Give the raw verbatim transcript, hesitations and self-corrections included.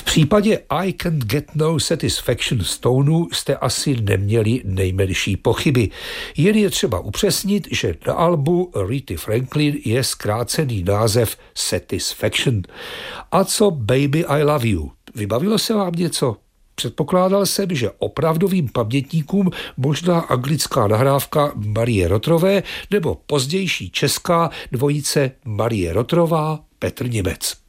případě I Can't Get No Satisfaction Stonů jste asi neměli nejmenší pochyby. Jen je třeba upřesnit, že na albu Arethy Franklin je zkrácený název Satisfaction. A co Baby I Love You? Vybavilo se vám něco? Předpokládal jsem, že opravdovým pamětníkům možná anglická nahrávka Marie Rotrové nebo pozdější česká dvojice Marie Rotrová, Petr Němec.